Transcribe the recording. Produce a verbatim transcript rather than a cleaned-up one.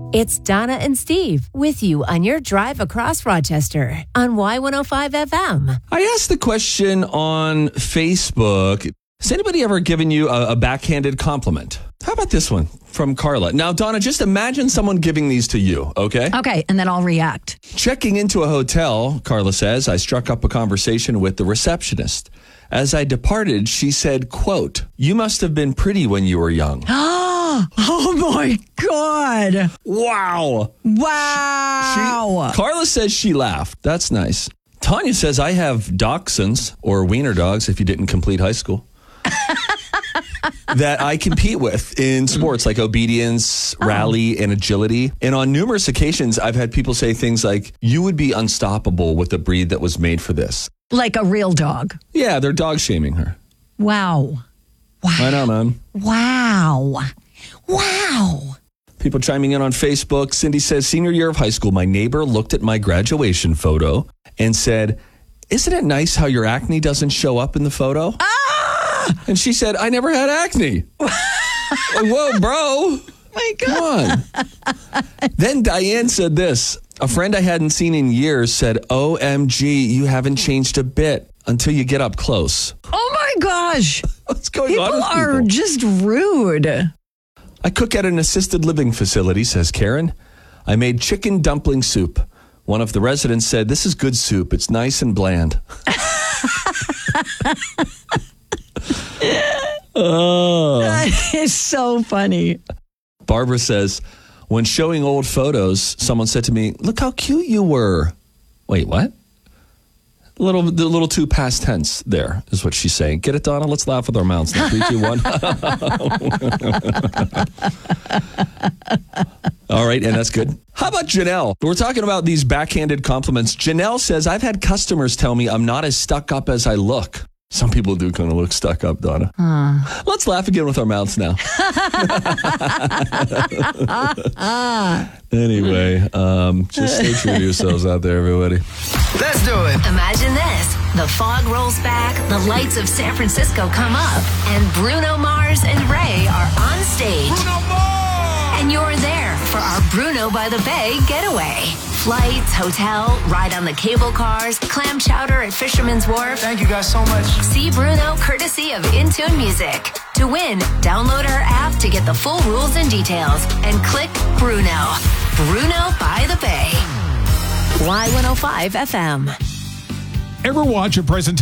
It's Donna and Steve with you on your drive across Rochester on Y one oh five F M. I asked the question on Facebook, has anybody ever given you a, a backhanded compliment? How about this one from Carla? Now, Donna, just imagine someone giving these to you, okay? Okay, and then I'll react. Checking into a hotel, Carla says, I struck up a conversation with the receptionist. As I departed, she said, quote, "You must have been pretty when you were young." Oh my God. Wow. Wow. She, Carla says she laughed. That's nice. Tanya says, I have dachshunds, or wiener dogs if you didn't complete high school, that I compete with in sports like obedience, rally, and agility. And on numerous occasions, I've had people say things like, you would be unstoppable with a breed that was made for this. Like a real dog. Yeah, they're dog shaming her. Wow. Wow. I know, man. Wow. Wow. People chiming in on Facebook. Cindy says, senior year of high school, my neighbor looked at my graduation photo and said, isn't it nice how your acne doesn't show up in the photo? Ah! And she said, I never had acne. Like, whoa, bro. My God. Come on. Then Diane said this. A friend I hadn't seen in years said, O M G, you haven't changed a bit until you get up close. Oh my gosh. What's going people on with people? are just rude. I cook at an assisted living facility, says Karen. I made chicken dumpling soup. One of the residents said, this is good soup. It's nice and bland. Oh. That is so funny. Barbara says, when showing old photos, someone said to me, look how cute you were. Wait, what? A little, the little too past tense there is what she's saying. Get it, Donna? Let's laugh with our mouths. Now, three, two, one. All right, and that's good. How about Janelle? We're talking about these backhanded compliments. Janelle says, I've had customers tell me I'm not as stuck up as I look. Some people do kind of look stuck up, Donna. Uh. Let's laugh again with our mouths now. Anyway, um, just stay true to yourselves out there, everybody. Let's do it. Imagine this. The fog rolls back, the lights of San Francisco come up, and Bruno Mars and Ray are on stage. Bruno Mars! And you're there for our Bruno by the Bay getaway. Flights, hotel, ride on the cable cars, clam chowder at Fisherman's Wharf. Thank you guys so much. See Bruno courtesy of Intune Music. To win, download our app to get the full rules and details and click Bruno. Bruno by the Bay. Y one oh five F M. Ever watch a presentation